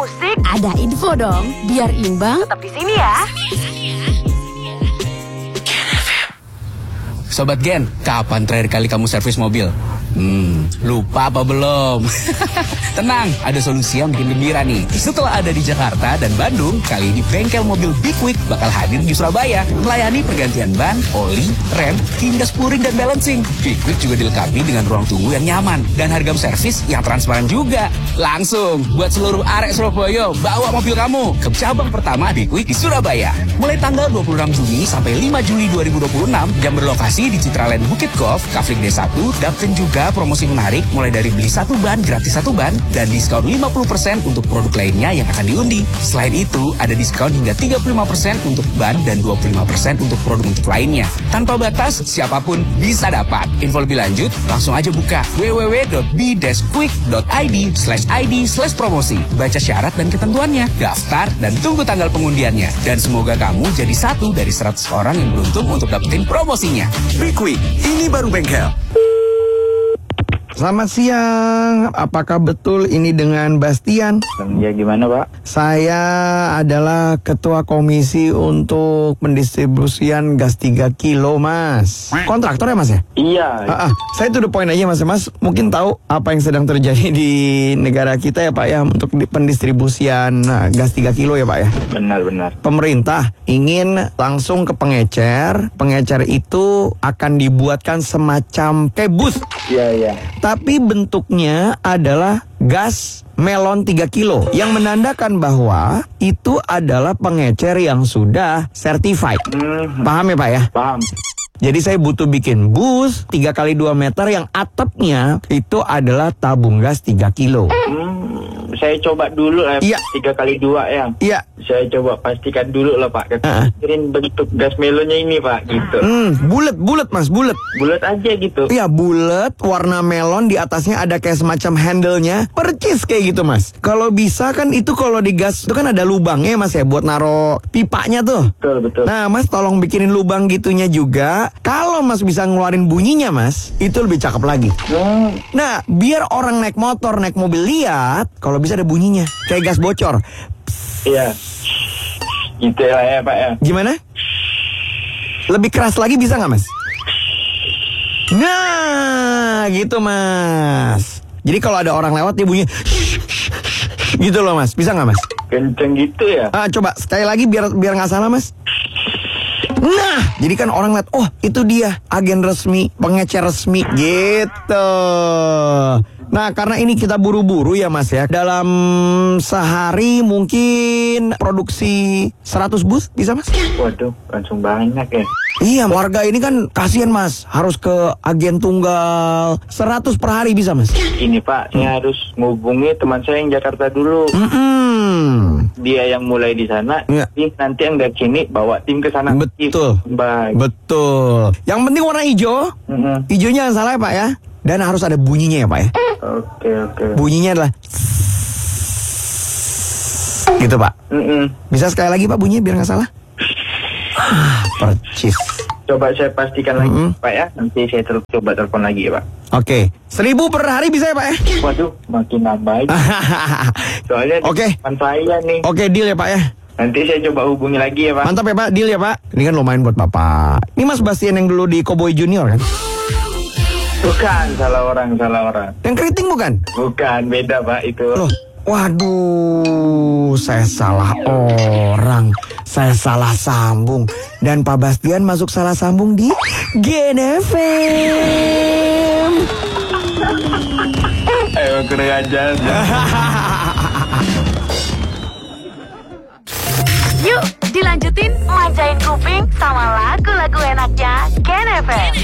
musik, ada info dong, biar imbang. tetap di sini ya. Sobat Gen, kapan terakhir kali kamu servis mobil? Lupa apa belum? Tenang, ada solusi yang bikin gembira nih. Setelah ada di Jakarta dan Bandung, kali ini bengkel mobil Big Quick bakal hadir di Surabaya, melayani pergantian ban, oli, rem, hingga spuring dan balancing. Big Quick juga dilengkapi dengan ruang tunggu yang nyaman dan harga servis yang transparan juga. Langsung buat seluruh arek Surabaya, bawa mobil kamu ke cabang pertama Big Quick di Surabaya. Mulai tanggal 26 Juni sampai 5 Juli 2026 yang berlokasi di Citraland Bukit Golf, Kafling D1, dan juga promosi menarik mulai dari beli satu ban gratis satu ban dan diskon 50% untuk produk lainnya yang akan diundi. Selain itu, ada diskon hingga 35% untuk ban dan 25% untuk produk untuk lainnya. Tanpa batas, siapapun bisa dapat. Info lebih lanjut, langsung aja buka www.b-quick.id/promosi. Baca syarat dan ketentuannya, daftar dan tunggu tanggal pengundiannya. Dan semoga kamu jadi satu dari 100 orang yang beruntung untuk dapetin promosinya. Big Quick, ini baru bengkel. Selamat siang, apakah betul ini dengan Bastian? Ya gimana Pak? Saya adalah ketua komisi untuk pendistribusian gas 3 kilo mas. Kontraktor ya mas ya? Iya. Saya to the point aja mas. Mas mungkin tahu apa yang sedang terjadi di negara kita ya Pak ya, untuk pendistribusian gas 3 kilo ya Pak ya? Benar. Pemerintah ingin langsung ke pengecer. Pengecer itu akan dibuatkan semacam kayak bus. Iya. Tapi bentuknya adalah gas melon 3 kilo yang menandakan bahwa itu adalah pengecer yang sudah certified. Paham ya Pak ya? Paham. Jadi saya butuh bikin bus 3x2 meter yang atapnya itu adalah tabung gas 3 kilo. Saya coba dulu Iya. 3x2 ya. Iya. Saya coba pastikan dulu lah Pak. Kirim bentuk gas melonnya ini Pak gitu. Bulat mas, bulat. Bulat aja gitu. Iya, bulat, warna melon, di atasnya ada kayak semacam handle-nya. Percis kayak gitu mas. Kalau bisa kan itu kalau di gas itu kan ada lubangnya mas ya, buat naro pipanya tuh. Betul. Nah mas tolong bikinin lubang gitunya juga. Kalau mas bisa ngeluarin bunyinya mas, itu lebih cakep lagi. Nah biar orang naik motor, naik mobil lihat, kalau bisa ada bunyinya kayak gas bocor. Iya. Gitu ya Pak ya. Gimana? Lebih keras lagi bisa nggak mas? Nah gitu mas. Jadi kalau ada orang lewat dia bunyi gitu loh mas. Bisa nggak mas? Kenceng gitu ya. Coba sekali lagi biar nggak salah mas. Nah, jadi kan orang lihat, oh itu dia agen resmi, pengecer resmi gitu. Nah, karena ini kita buru-buru ya mas ya. Dalam sehari mungkin produksi 100 bus bisa mas? Waduh, langsung banyak ya. Iya, warga ini kan kasihan mas, harus ke agen tunggal. 100 per hari bisa mas? Ini Pak, saya harus menghubungi teman saya yang Jakarta dulu. Dia yang mulai di sana, Ya. nanti yang dari sini bawa tim ke sana. Betul. Baik. Betul. Yang penting warna hijau. Hijaunya jangan salah ya Pak ya. Dan harus ada bunyinya ya Pak ya. Oke. Bunyinya adalah gitu Pak. Bisa sekali lagi Pak bunyinya biar nggak salah. Percis. Coba saya pastikan lagi Pak ya. Nanti saya coba telepon lagi ya Pak. Oke. 1.000 per hari bisa ya Pak ya? Waduh, makin nambah. Soalnya teman saya nih. Oke, deal ya Pak ya. Nanti saya coba hubungi lagi ya Pak. Mantap ya Pak, deal ya Pak. Ini kan lumayan buat Bapak. Ini Mas Bastian yang dulu di Cowboy Junior kan? Bukan, salah orang. Yang keriting bukan? Bukan, beda Pak itu. Loh, waduh, saya salah orang. Saya salah sambung. Dan Pak Bastian masuk salah sambung di Gen FM. Ayo kurang ajar. Yuk, dilanjutin manjain kuping sama lagu-lagu enaknya Gen FM.